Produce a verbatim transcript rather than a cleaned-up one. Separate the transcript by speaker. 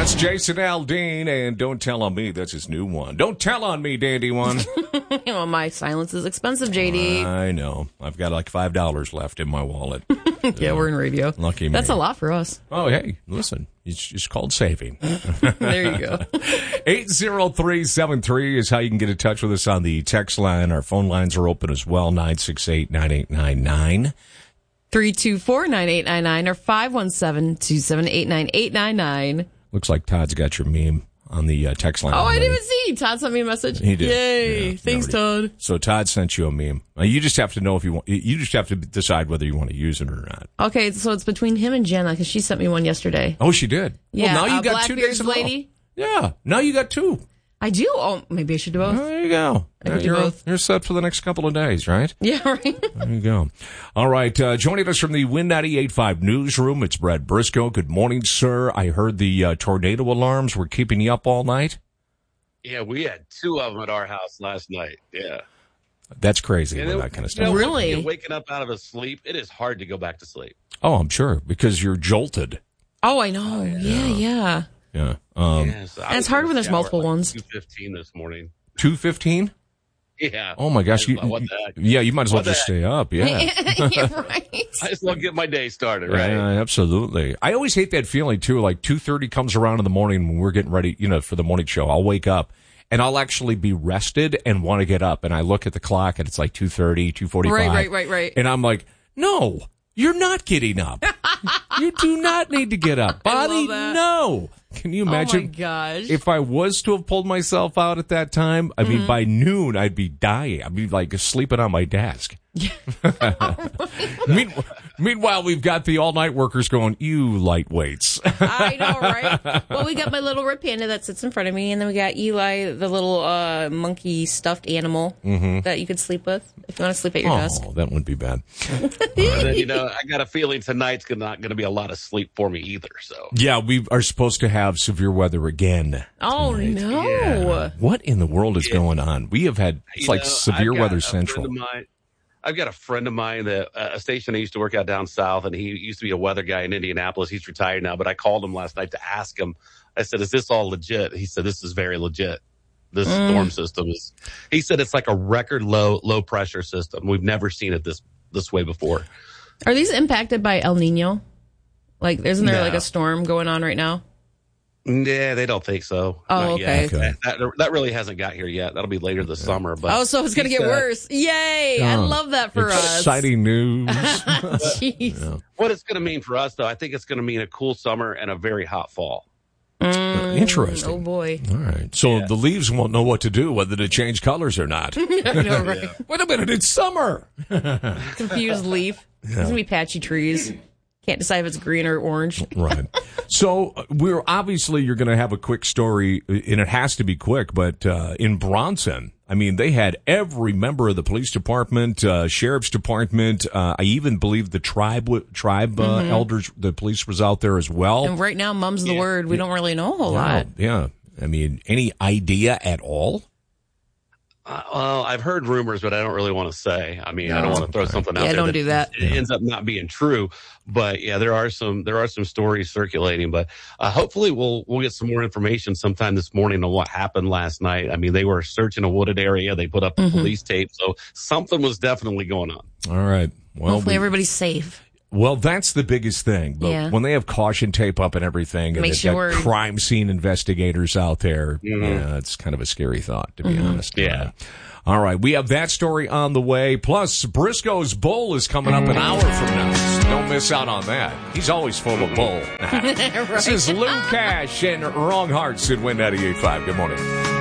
Speaker 1: It's Jason Aldean, and Don't Tell on Me. That's his new one. Don't tell on me, Dandy One.
Speaker 2: Well, my silence is expensive, J D.
Speaker 1: I know. I've got like five dollars left in my wallet.
Speaker 2: Yeah, uh, we're in radio.
Speaker 1: Lucky me.
Speaker 2: That's a lot for us.
Speaker 1: Oh, hey, listen. It's, it's called saving.
Speaker 2: There you go.
Speaker 1: eight zero three seven three is how you can get in touch with us on the text line. Our phone lines are open as well, nine six eight, nine eight nine nine.
Speaker 2: three two four, nine eight nine nine or five one seven, two seven eight, nine eight nine nine.
Speaker 1: Looks like Todd's got your meme on the uh, text line.
Speaker 2: Oh,
Speaker 1: already.
Speaker 2: I didn't even see. Todd sent me a message.
Speaker 1: He did.
Speaker 2: Yay.
Speaker 1: Yeah,
Speaker 2: Thanks, Todd.
Speaker 1: So Todd sent you a meme. Uh, you just have to know if you want, you just have to decide whether you want to use it or not.
Speaker 2: Okay, so it's between him and Jenna because she sent me one yesterday.
Speaker 1: Oh, she did?
Speaker 2: Yeah.
Speaker 1: Well, now you
Speaker 2: uh,
Speaker 1: got two days in a row.
Speaker 2: lady.
Speaker 1: Yeah. Now you got two.
Speaker 2: I do? Oh, maybe I should do both.
Speaker 1: Oh, there you go.
Speaker 2: I could do
Speaker 1: you're,
Speaker 2: both.
Speaker 1: You're set for the next couple of days, right?
Speaker 2: Yeah, right.
Speaker 1: There you go. All right. Uh, joining us from the Win ninety-eight point five newsroom, it's Brad Briscoe. Good morning, sir. I heard the uh, tornado alarms were keeping you up all night.
Speaker 3: Yeah, we had two of them at our house last night. Yeah.
Speaker 1: That's crazy,
Speaker 3: And it,
Speaker 1: that kind of
Speaker 3: you know,
Speaker 1: stuff.
Speaker 2: Really?
Speaker 3: when you're waking up out of a sleep, it is hard to go back to sleep.
Speaker 1: Oh, I'm sure, because you're jolted.
Speaker 2: Oh, I know. Yeah, yeah.
Speaker 1: Yeah. Um,
Speaker 3: Yeah, so I
Speaker 2: And it's
Speaker 3: was
Speaker 2: hard
Speaker 3: in
Speaker 2: when
Speaker 3: the
Speaker 2: there's
Speaker 3: shower
Speaker 2: multiple
Speaker 3: at like
Speaker 2: ones.
Speaker 3: two fifteen this morning.
Speaker 1: two fifteen?
Speaker 3: Yeah.
Speaker 1: Oh, my gosh.
Speaker 3: I
Speaker 1: You,
Speaker 3: was like, what the heck?
Speaker 1: yeah, you might as well
Speaker 3: What the
Speaker 1: just
Speaker 3: heck?
Speaker 1: stay up. Yeah.
Speaker 2: Yeah, right.
Speaker 3: I just want to get my day started, right?
Speaker 1: Yeah, absolutely. I always hate that feeling, too. Like two thirty comes around in the morning when we're getting ready, you know, for the morning show. I'll wake up. And I'll actually be rested and want to get up. And I look at the clock and it's like two thirty, two forty-five.
Speaker 2: Right, right, right, right.
Speaker 1: And I'm like, no, you're not getting up. You do not need to get up. Body, no. Can you imagine?
Speaker 2: Oh, my gosh.
Speaker 1: If I was to have pulled myself out at that time, I mean,
Speaker 2: Mm-hmm.
Speaker 1: by noon, I'd be dying. I'd be like sleeping on my desk. Meanwhile, meanwhile, we've got the all-night workers going, you lightweights.
Speaker 2: I know, right? Well, we got my little red panda that sits in front of me, and then we got Eli, the little uh, monkey stuffed animal
Speaker 1: Mm-hmm.
Speaker 2: that you could sleep with if you want to sleep at your desk.
Speaker 1: Oh, that wouldn't be bad.
Speaker 3: And then, you know, I got a feeling tonight's not going to be a lot of sleep for me either. So
Speaker 1: Yeah, we are supposed to have severe weather again.
Speaker 2: Oh,
Speaker 1: tonight.
Speaker 2: no.
Speaker 3: Yeah.
Speaker 1: What in the world is
Speaker 3: Yeah.
Speaker 1: going on? We have had, it's
Speaker 3: You
Speaker 1: like
Speaker 3: know,
Speaker 1: severe
Speaker 3: I've got
Speaker 1: weather
Speaker 3: a
Speaker 1: central.
Speaker 3: friend of mine- I've got a friend of mine that uh, a station I used to work out down south, and he used to be a weather guy in Indianapolis. He's retired now, but I called him last night to ask him. I said, "Is this all legit?" He said, "This is very legit. This
Speaker 2: Mm.
Speaker 3: storm system is." He said, "It's like a record low low pressure system. We've never seen it this this way before."
Speaker 2: Are these impacted by El Nino? Like, isn't there
Speaker 3: No.
Speaker 2: like a storm going on right now?
Speaker 3: Yeah, they don't think so.
Speaker 2: Oh,
Speaker 3: Not
Speaker 2: okay.
Speaker 3: yet.
Speaker 1: Okay.
Speaker 3: That, that, that really hasn't got here yet. That'll be later this summer. But
Speaker 2: Oh, so it's going to
Speaker 3: he
Speaker 2: get
Speaker 3: said-
Speaker 2: worse. Yay. I
Speaker 1: Oh,
Speaker 2: love that for us.
Speaker 1: Exciting news.
Speaker 2: Jeez.
Speaker 3: What it's going to mean for us, though, I think it's going to mean a cool summer and a very hot fall.
Speaker 2: Mm,
Speaker 1: Interesting.
Speaker 2: Oh, boy.
Speaker 1: All right. So the leaves won't know what to do, whether to change colors or not.
Speaker 2: I know, right?
Speaker 1: Wait a minute, it's summer.
Speaker 2: Confused leaf. It's going to be patchy trees. Can't decide if it's green or orange.
Speaker 1: Right. So uh, we're obviously you're going to have a quick story, and it has to be quick. But uh, in Bronson, I mean, they had every member of the police department, uh, sheriff's department. Uh, I even believe the tribe w- tribe uh, elders, the police was out there as well.
Speaker 2: And right now, mum's the word. We don't really know a whole lot.
Speaker 1: Yeah. I mean, any idea at all?
Speaker 3: Uh, well, I've heard rumors, but I don't really want to say. I mean, I don't want to throw something out
Speaker 2: Yeah,
Speaker 3: there.
Speaker 2: don't do that.
Speaker 3: It ends up not being true. But yeah, there are some there are some stories circulating. But uh, hopefully, we'll we'll get some more information sometime this morning on what happened last night. I mean, they were searching a wooded area. They put up the
Speaker 2: Mm-hmm.
Speaker 3: police tape, so something was definitely going on.
Speaker 1: All right. Well,
Speaker 2: Hopefully,
Speaker 1: we-
Speaker 2: everybody's safe.
Speaker 1: Well, that's the biggest thing. But
Speaker 2: Yeah.
Speaker 1: when they have caution tape up and everything, and
Speaker 2: Makes
Speaker 1: they've
Speaker 2: you
Speaker 1: got
Speaker 2: worried.
Speaker 1: crime scene investigators out there,
Speaker 3: Mhm.
Speaker 1: yeah, it's kind of a scary thought, to be
Speaker 2: Mm-hmm.
Speaker 1: honest.
Speaker 3: Yeah.
Speaker 1: Uh, all right, we have that story on the way. Plus, Briscoe's Bowl is coming up an hour from now. So don't miss out on that. He's always full of bull. This is Lou Cash and Wrong Hearts in Win ninety-eight point five. Good morning.